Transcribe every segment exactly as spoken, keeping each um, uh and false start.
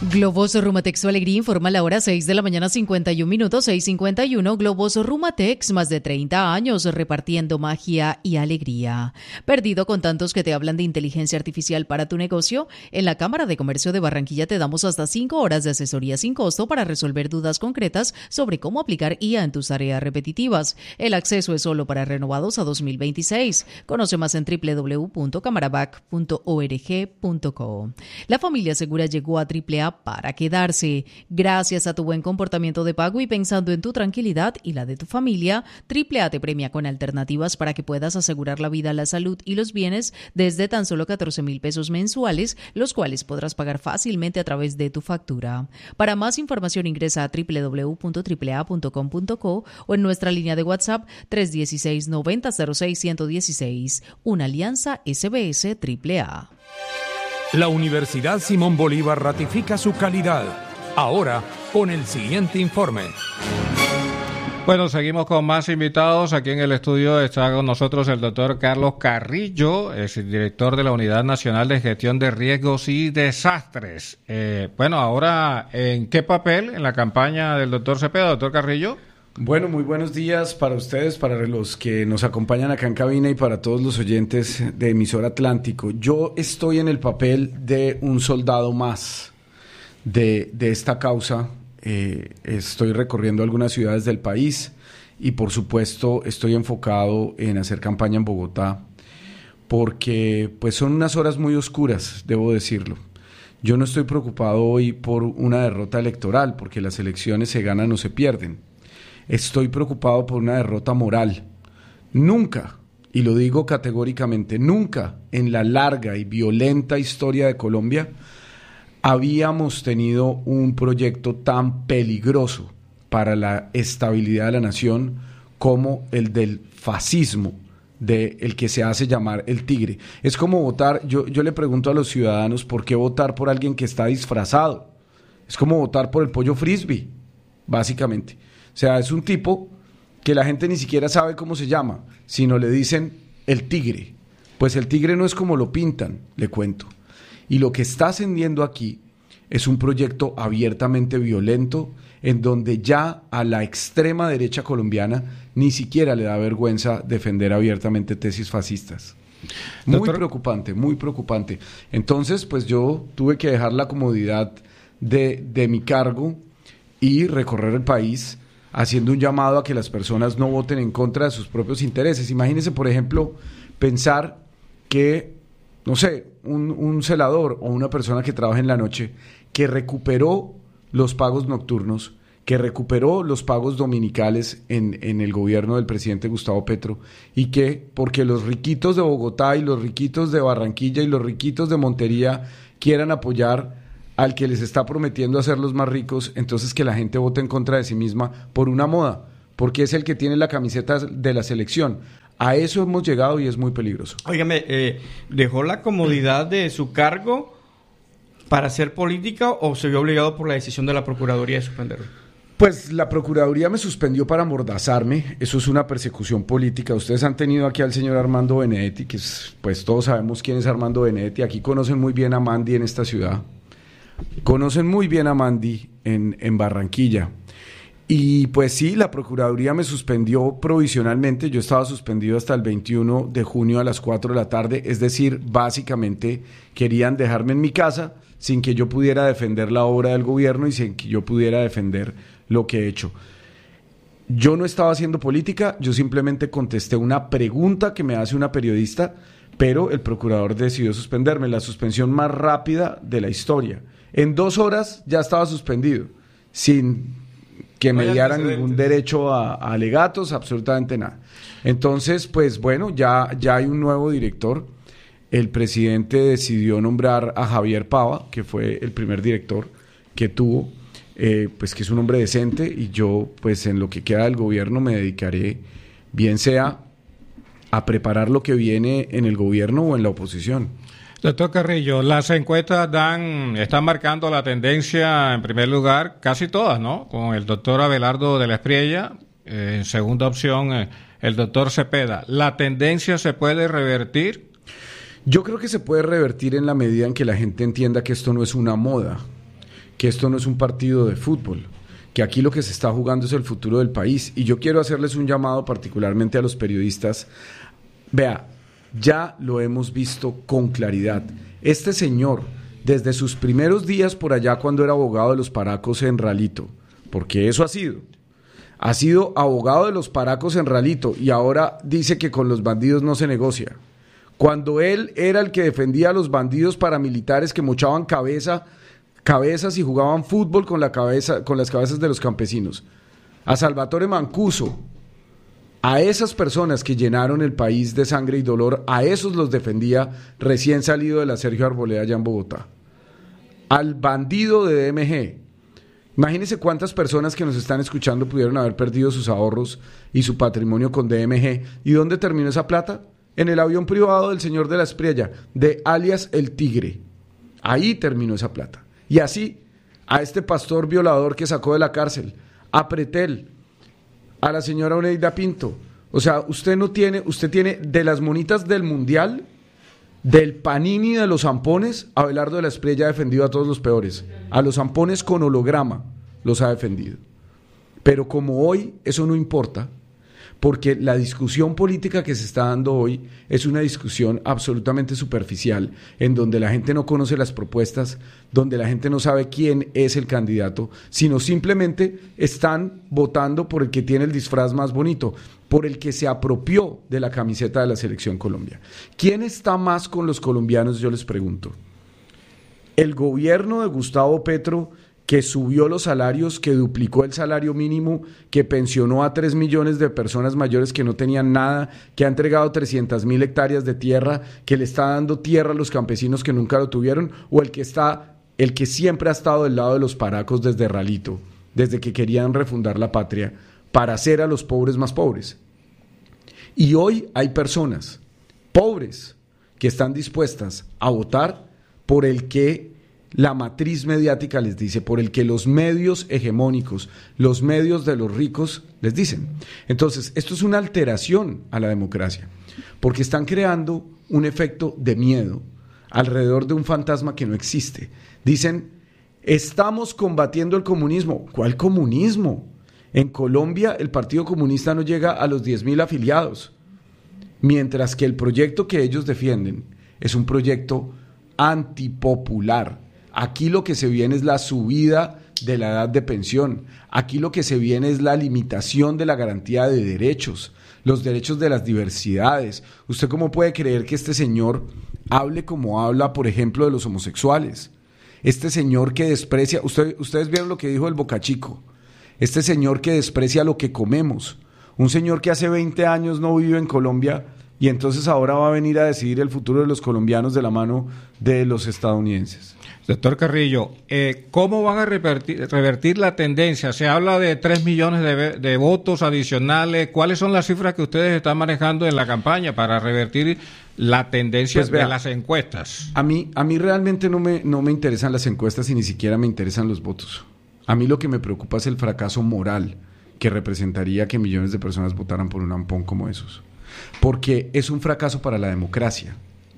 Globos Rumatex, su alegría, informa la hora seis de la mañana, cincuenta y un minutos, seis cincuenta y uno. Globos Rumatex, más de treinta años repartiendo magia y alegría. ¿Perdido con tantos que te hablan de inteligencia artificial para tu negocio? En la Cámara de Comercio de Barranquilla te damos hasta cinco horas de asesoría sin costo para resolver dudas concretas sobre cómo aplicar I A en tus tareas repetitivas. El acceso es solo para renovados a dos mil veintiséis. Conoce más en doble u doble u doble u punto camarabac punto org punto co. La familia segura llegó a Triple A para quedarse. Gracias a tu buen comportamiento de pago y pensando en tu tranquilidad y la de tu familia, Triple A te premia con alternativas para que puedas asegurar la vida, la salud y los bienes desde tan solo catorce mil pesos mensuales, los cuales podrás pagar fácilmente a través de tu factura. Para más información ingresa a doble u doble u doble u punto triple a punto com punto co o en nuestra línea de WhatsApp tres uno seis, noventa cero seis, ciento dieciséis. Una alianza S B S Triple A. La Universidad Simón Bolívar ratifica su calidad. Ahora, con el siguiente informe. Bueno, seguimos con más invitados. Aquí en el estudio está con nosotros el doctor Carlos Carrillo, es el director de la Unidad Nacional de Gestión de Riesgos y Desastres. Eh, bueno, ahora, ¿en qué papel en la campaña del doctor Cepeda, doctor Carrillo? Bueno, muy buenos días para ustedes, para los que nos acompañan acá en cabina y para todos los oyentes de Emisor Atlántico. Yo estoy en el papel de un soldado más de, de esta causa. Eh, estoy recorriendo algunas ciudades del país y por supuesto estoy enfocado en hacer campaña en Bogotá porque pues son unas horas muy oscuras, debo decirlo. Yo no estoy preocupado hoy por una derrota electoral porque las elecciones se ganan o se pierden. Estoy preocupado por una derrota moral. Nunca, y lo digo categóricamente, nunca en la larga y violenta historia de Colombia habíamos tenido un proyecto tan peligroso para la estabilidad de la nación como el del fascismo, de el que se hace llamar el tigre. Es como votar, yo, yo le pregunto a los ciudadanos por qué votar por alguien que está disfrazado. Es como votar por el pollo frisbee, básicamente. O sea, es un tipo que la gente ni siquiera sabe cómo se llama, sino le dicen el tigre. Pues el tigre no es como lo pintan, le cuento. Y lo que está ascendiendo aquí es un proyecto abiertamente violento en donde ya a la extrema derecha colombiana ni siquiera le da vergüenza defender abiertamente tesis fascistas. Muy Doctor... preocupante, muy preocupante. Entonces, pues yo tuve que dejar la comodidad de, de mi cargo y recorrer el país haciendo un llamado a que las personas no voten en contra de sus propios intereses. Imagínense, por ejemplo, pensar que, no sé, un, un celador o una persona que trabaja en la noche que recuperó los pagos nocturnos, que recuperó los pagos dominicales en, en el gobierno del presidente Gustavo Petro y que, porque los riquitos de Bogotá y los riquitos de Barranquilla y los riquitos de Montería quieran apoyar al que les está prometiendo hacerlos más ricos, entonces que la gente vote en contra de sí misma por una moda, porque es el que tiene la camiseta de la selección. A eso hemos llegado y es muy peligroso. Óigame, eh, ¿dejó la comodidad de su cargo para hacer política o se vio obligado por la decisión de la Procuraduría de suspenderlo? Pues la Procuraduría me suspendió para amordazarme, eso es una persecución política. Ustedes han tenido aquí al señor Armando Benedetti, que es, pues todos sabemos quién es Armando Benedetti, aquí conocen muy bien a Mandy en esta ciudad. Conocen muy bien a Mandy en, en Barranquilla. Y pues sí, la Procuraduría me suspendió provisionalmente. Yo estaba suspendido hasta el veintiuno de junio a las cuatro de la tarde. Es decir, básicamente querían dejarme en mi casa sin que yo pudiera defender la obra del gobierno y sin que yo pudiera defender lo que he hecho. Yo no estaba haciendo política, yo simplemente contesté una pregunta que me hace una periodista, pero el procurador decidió suspenderme. La suspensión más rápida de la historia. En dos horas ya estaba suspendido, sin que me dieran ningún derecho a, a alegatos, absolutamente nada. Entonces, pues bueno, ya, ya hay un nuevo director. El presidente decidió nombrar a Javier Pava, que fue el primer director que tuvo, eh, pues que es un hombre decente, y yo, pues en lo que queda del gobierno me dedicaré, bien sea a preparar lo que viene en el gobierno o en la oposición. Doctor Carrillo, las encuestas dan, están marcando la tendencia en primer lugar, casi todas, ¿no? Con el doctor Abelardo de la Espriella, eh, en segunda opción eh, el doctor Cepeda. ¿La tendencia se puede revertir? Yo creo que se puede revertir en la medida en que la gente entienda que esto no es una moda, que esto no es un partido de fútbol, que aquí lo que se está jugando es el futuro del país. Y yo quiero hacerles un llamado particularmente a los periodistas. Vea, ya lo hemos visto con claridad. Este señor, desde sus primeros días por allá cuando era abogado de los paracos en Ralito, porque eso ha sido, ha sido abogado de los paracos en Ralito y ahora dice que con los bandidos no se negocia. Cuando él era el que defendía a los bandidos paramilitares que mochaban cabeza, cabezas y jugaban fútbol con, la cabeza, con las cabezas de los campesinos. A Salvatore Mancuso, a esas personas que llenaron el país de sangre y dolor, a esos los defendía recién salido de la Sergio Arboleda allá en Bogotá. Al bandido de D M G. Imagínense cuántas personas que nos están escuchando pudieron haber perdido sus ahorros y su patrimonio con D M G. ¿Y dónde terminó esa plata? En el avión privado del señor de la Espriella, de alias El Tigre. Ahí terminó esa plata. Y así, a este pastor violador que sacó de la cárcel, a Pretel, a la señora Oneida Pinto. O sea, usted no tiene, usted tiene de las monitas del Mundial, del Panini de los zampones, Abelardo de la Espriella ha defendido a todos los peores. A los zampones con holograma los ha defendido. Pero como hoy eso no importa, porque la discusión política que se está dando hoy es una discusión absolutamente superficial, en donde la gente no conoce las propuestas, donde la gente no sabe quién es el candidato, sino simplemente están votando por el que tiene el disfraz más bonito, por el que se apropió de la camiseta de la Selección Colombia. ¿Quién está más con los colombianos? Yo les pregunto. ¿El gobierno de Gustavo Petro, que subió los salarios, que duplicó el salario mínimo, que pensionó a tres millones de personas mayores que no tenían nada, que ha entregado trescientas mil hectáreas de tierra, que le está dando tierra a los campesinos que nunca lo tuvieron, o el que está, el que siempre ha estado del lado de los paracos desde Ralito, desde que querían refundar la patria, para hacer a los pobres más pobres? Y hoy hay personas pobres que están dispuestas a votar por el que la matriz mediática les dice, por el que los medios hegemónicos, los medios de los ricos les dicen. Entonces, esto es una alteración a la democracia, porque están creando un efecto de miedo alrededor de un fantasma que no existe. Dicen, estamos combatiendo el comunismo. ¿Cuál comunismo? En Colombia el Partido Comunista no llega a los diez mil afiliados, mientras que el proyecto que ellos defienden es un proyecto antipopular. Aquí lo que se viene es la subida de la edad de pensión. Aquí lo que se viene es la limitación de la garantía de derechos, los derechos de las diversidades. ¿Usted cómo puede creer que este señor hable como habla, por ejemplo, de los homosexuales? Este señor que desprecia, usted, ustedes vieron lo que dijo el Bocachico, este señor que desprecia lo que comemos, un señor que hace veinte años no vive en Colombia y entonces ahora va a venir a decidir el futuro de los colombianos de la mano de los estadounidenses. Doctor Carrillo, eh, ¿cómo van a revertir, revertir la tendencia? Se habla de tres millones de, de votos adicionales. ¿Cuáles son las cifras que ustedes están manejando en la campaña para revertir la tendencia pues vea, de las encuestas? A mí, a mí realmente no me, no me interesan las encuestas y ni siquiera me interesan los votos. A mí lo que me preocupa es el fracaso moral que representaría que millones de personas votaran por un ampón como esos. Porque es un fracaso para la democracia.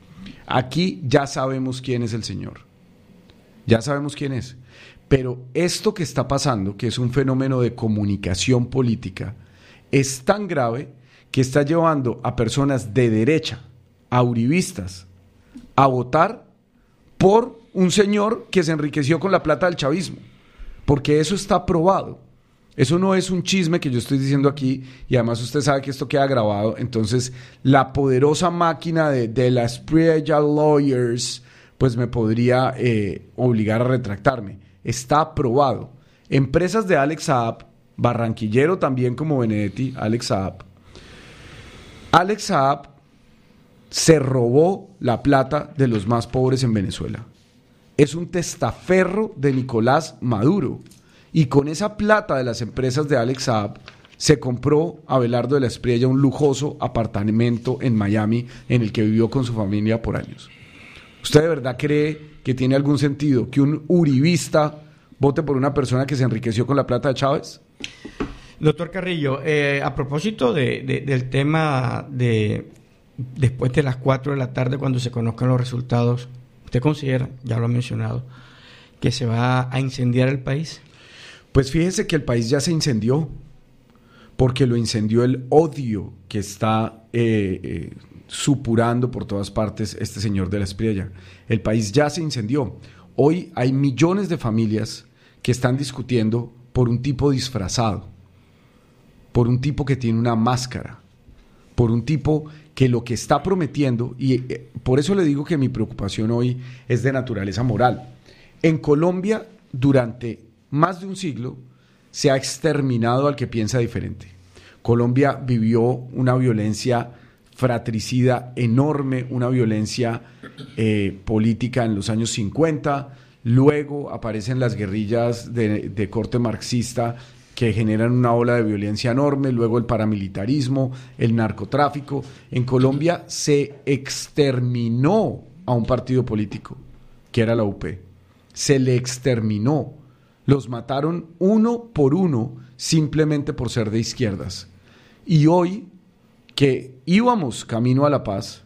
Aquí ya sabemos quién es el señor. Ya sabemos quién es, pero esto que está pasando, que es un fenómeno de comunicación política, es tan grave que está llevando a personas de derecha, a uribistas, a votar por un señor que se enriqueció con la plata del chavismo, porque eso está probado. Eso no es un chisme que yo estoy diciendo aquí, y además usted sabe que esto queda grabado. Entonces la poderosa máquina de, de las Espriella Lawyers pues me podría eh, obligar a retractarme. Está aprobado. Empresas de Alex Saab, barranquillero también como Benedetti, Alex Saab. Alex Saab se robó la plata de los más pobres en Venezuela. Es un testaferro de Nicolás Maduro. Y con esa plata de las empresas de Alex Saab se compró a Abelardo de la Espriella un lujoso apartamento en Miami en el que vivió con su familia por años. ¿Usted de verdad cree que tiene algún sentido que un uribista vote por una persona que se enriqueció con la plata de Chávez? Doctor Carrillo, eh, a propósito de, de, del tema de después de las cuatro de la tarde, cuando se conozcan los resultados, ¿usted considera, ya lo ha mencionado, que se va a incendiar el país? Pues fíjese que el país ya se incendió, porque lo incendió el odio que está eh, eh, supurando por todas partes este señor de la Espriella. El país ya se incendió. Hoy hay millones de familias que están discutiendo por un tipo disfrazado, por un tipo que tiene una máscara, por un tipo que lo que está prometiendo, y eh, por eso le digo que mi preocupación hoy es de naturaleza moral. En Colombia, durante más de un siglo, se ha exterminado al que piensa diferente. Colombia vivió una violencia fratricida enorme, una violencia eh, política en los años cincuenta, luego aparecen las guerrillas de, de corte marxista que generan una ola de violencia enorme, luego el paramilitarismo, el narcotráfico. En Colombia se exterminó a un partido político, que era la U P. Se le exterminó. Los mataron uno por uno simplemente por ser de izquierdas. Y hoy que íbamos camino a la paz,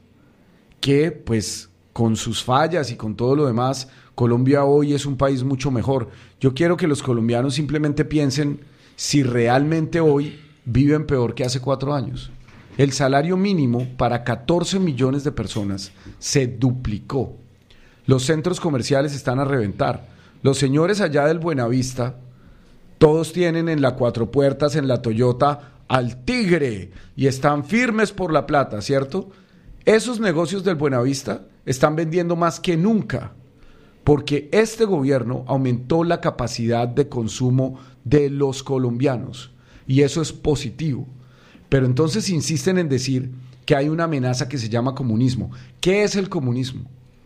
que pues con sus fallas y con todo lo demás, Colombia hoy es un país mucho mejor. Yo quiero que los colombianos simplemente piensen si realmente hoy viven peor que hace cuatro años. El salario mínimo para catorce millones de personas se duplicó. Los centros comerciales están a reventar. Los señores allá del Buenavista, todos tienen en la Cuatro Puertas, en la Toyota, al tigre y están firmes por la plata, ¿cierto? Esos negocios del Buenavista están vendiendo más que nunca, porque este gobierno aumentó la capacidad de consumo de los colombianos, y eso es positivo. Pero entonces insisten en decir que hay una amenaza que se llama comunismo. ¿Qué es el comunismo?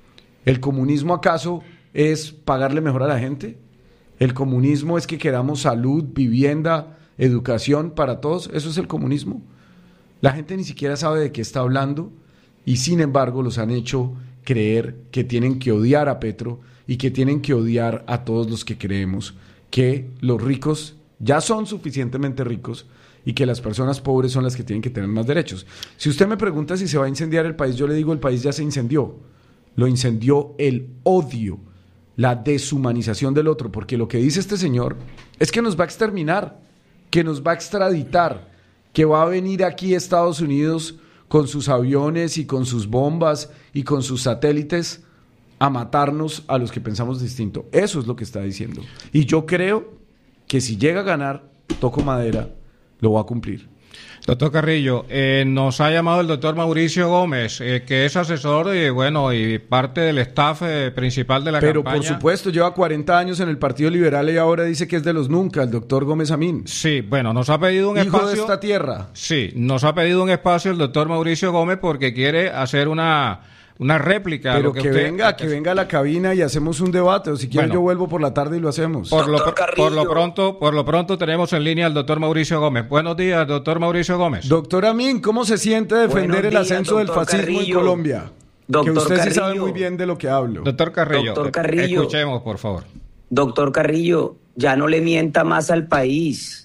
¿El comunismo acaso es pagarle mejor a la gente? ¿El comunismo es que queramos salud, vivienda, educación para todos? ¿Eso es el comunismo? La gente ni siquiera sabe de qué está hablando, y sin embargo los han hecho creer que tienen que odiar a Petro y que tienen que odiar a todos los que creemos que los ricos ya son suficientemente ricos y que las personas pobres son las que tienen que tener más derechos. Si usted me pregunta si se va a incendiar el país, yo le digo el país ya se incendió. Lo incendió el odio, la deshumanización del otro, porque lo que dice este señor es que nos va a exterminar, que nos va a extraditar, que va a venir aquí a Estados Unidos con sus aviones y con sus bombas y con sus satélites a matarnos a los que pensamos distinto. Eso es lo que está diciendo. Y yo creo que si llega a ganar, toco madera, lo va a cumplir. Doctor Carrillo, eh, nos ha llamado el doctor Mauricio Gómez, eh, que es asesor y bueno y parte del staff eh, principal de la Pero campaña. Pero por supuesto, lleva cuarenta años en el Partido Liberal y ahora dice que es de los nunca, el doctor Gómez Amín. Sí, bueno, nos ha pedido un Hijo espacio. de esta tierra. Sí, nos ha pedido un espacio el doctor Mauricio Gómez porque quiere hacer una... Una réplica. Pero lo que, que usted... venga, que venga a la cabina y hacemos un debate. O si quiere bueno, yo vuelvo por la tarde y lo hacemos. Por lo, por lo pronto, por lo pronto tenemos en línea al doctor Mauricio Gómez. Buenos días, doctor Mauricio Gómez. Doctor Amín, ¿cómo se siente defender días, el ascenso del fascismo Carrillo. En Colombia? Doctor que usted Carrillo. Sí sabe muy bien de lo que hablo. Doctor Carrillo, doctor Carrillo, escuchemos, por favor. Doctor Carrillo, ya no le mienta más al país.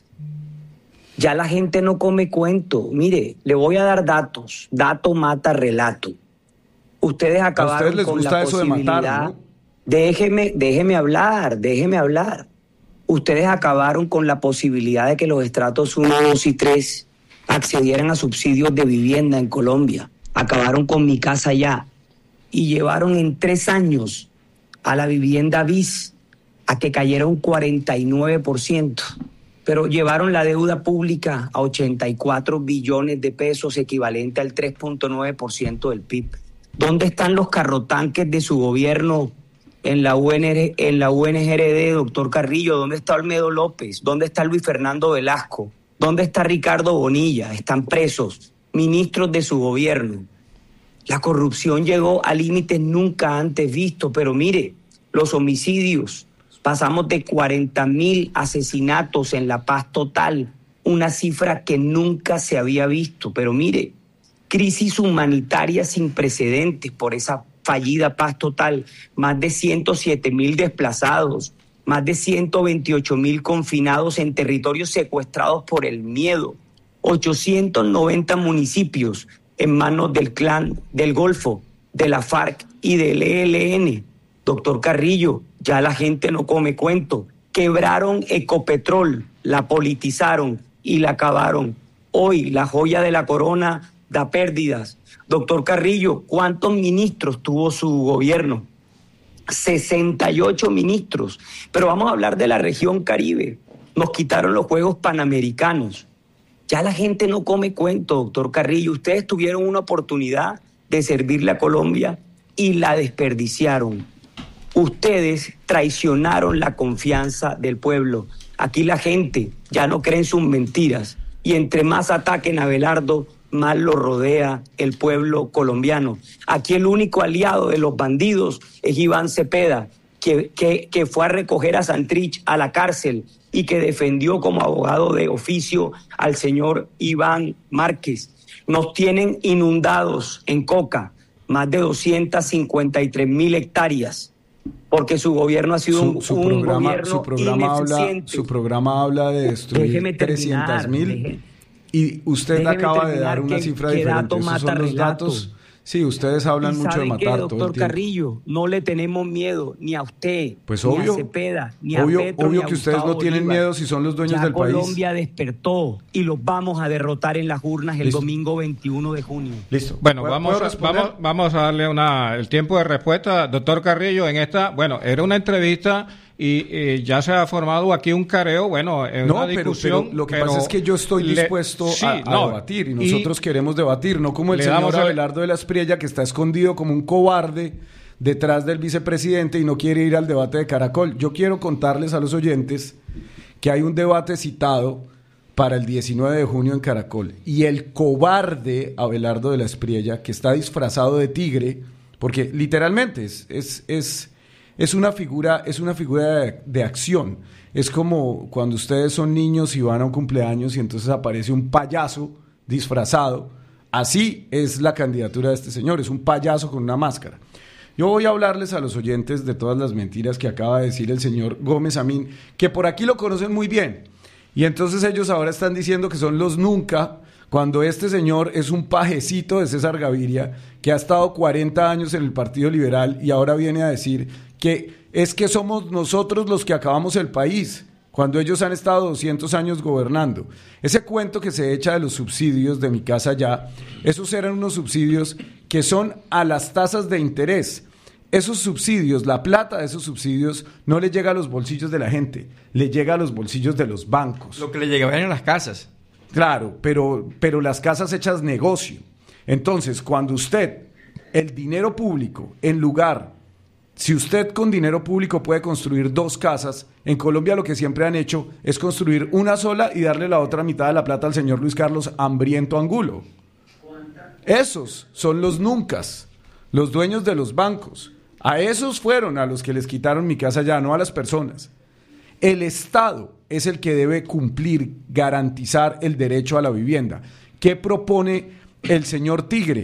Ya la gente no come cuento. Mire, le voy a dar datos. Dato mata relato. Ustedes acabaron ¿A ustedes les con gusta la eso posibilidad. De matar, ¿no? Déjeme, déjeme hablar, déjeme hablar. Ustedes acabaron con la posibilidad de que los estratos uno, dos y tres accedieran a subsidios de vivienda en Colombia. Acabaron con Mi Casa Ya y llevaron en tres años a la vivienda bis a que cayera un cuarenta y nueve por ciento. Pero llevaron la deuda pública a ochenta y cuatro billones de pesos, equivalente al tres punto nueve por ciento del P I B. ¿Dónde están los carrotanques de su gobierno en la U N R, en la U N G R D, doctor Carrillo? ¿Dónde está Olmedo López? ¿Dónde está Luis Fernando Velasco? ¿Dónde está Ricardo Bonilla? Están presos, ministros de su gobierno. La corrupción llegó a límites nunca antes vistos, pero mire, los homicidios, pasamos de cuarenta mil asesinatos en La Paz total, una cifra que nunca se había visto, pero mire, crisis humanitaria sin precedentes por esa fallida paz total, más de ciento siete mil desplazados, más de ciento veintiocho mil confinados en territorios secuestrados por el miedo, ochocientos noventa municipios en manos del clan del Golfo, de la FARC y del E L N. Doctor Carrillo, Ya la gente no come cuento. Quebraron Ecopetrol, la politizaron y la acabaron. Hoy la joya de la corona da pérdidas. Doctor Carrillo, ¿cuántos ministros tuvo su gobierno? sesenta y ocho ministros. Pero vamos a hablar de la región Caribe. Nos quitaron los Juegos Panamericanos. Ya la gente no come cuento, doctor Carrillo. Ustedes tuvieron una oportunidad de servirle a Colombia y la desperdiciaron. Ustedes traicionaron la confianza del pueblo. Aquí la gente ya no cree en sus mentiras. Y entre más ataquen a Abelardo, más lo rodea el pueblo colombiano. Aquí el único aliado de los bandidos es Iván Cepeda, que, que, que fue a recoger a Santrich a la cárcel y que defendió como abogado de oficio al señor Iván Márquez. Nos tienen inundados en coca, más de doscientas cincuenta y tres mil hectáreas, porque su gobierno ha sido su, un, su un programa, gobierno su programa habla, su programa habla de destruir trescientas mil y usted Déjeme acaba de dar una que, cifra que diferente. dato Esos mata son los relato. datos. Sí, ustedes hablan mucho de matar qué, todo el doctor tiempo. Carrillo, no le tenemos miedo ni a usted, Pues ni obvio, a Cepeda, ni obvio, a Petro, obvio ni a que ustedes Gustavo no tienen Bolívar. miedo si son los dueños ya del país. Colombia despertó y los vamos a derrotar en las urnas el Listo. domingo veintiuno de junio. Listo. Bueno, ¿Puedo- vamos puedo a, responder? vamos, vamos a darle una, el tiempo de respuesta. Doctor Carrillo, en esta, bueno, era una entrevista y eh, ya se ha formado aquí un careo, bueno, en No, una pero, discusión. pero lo que pero pasa es que yo estoy le- dispuesto sí, a, a no, debatir y nosotros y queremos debatir, no como el le señor damos el- Abelardo de la Espriella que está escondido como un cobarde detrás del vicepresidente y no quiere ir al debate de Caracol. Yo quiero contarles a los oyentes que hay un debate citado para el diecinueve de junio en Caracol y el cobarde Abelardo de la Espriella, que está disfrazado de tigre, porque literalmente es, es, es, es una figura, es una figura de, de acción. Es como cuando ustedes son niños y van a un cumpleaños y entonces aparece un payaso disfrazado. Así es la candidatura de este señor, es un payaso con una máscara. Yo voy a hablarles a los oyentes de todas las mentiras que acaba de decir el señor Gómez Amín, que por aquí lo conocen muy bien. Y entonces ellos ahora están diciendo que son los nunca, cuando este señor es un pajecito de César Gaviria, que ha estado cuarenta años en el Partido Liberal y ahora viene a decir que es que somos nosotros los que acabamos el país, cuando ellos han estado doscientos años gobernando. Ese cuento que se echa de los subsidios de Mi Casa Ya, esos eran unos subsidios que son a las tasas de interés. Esos subsidios, la plata de esos subsidios no le llega a los bolsillos de la gente, le llega a los bolsillos de los bancos. Lo que le llegaban a las casas. Claro, pero, pero las casas hechas negocio. Entonces, cuando usted, el dinero público, en lugar, si usted con dinero público puede construir dos casas, en Colombia lo que siempre han hecho es construir una sola y darle la otra mitad de la plata al señor Luis Carlos Hambriento Angulo. Esos son los nuncas, los dueños de los bancos. A esos fueron a los que les quitaron Mi Casa Ya, no a las personas. El Estado es el que debe cumplir, garantizar el derecho a la vivienda. ¿Qué propone el señor Tigre?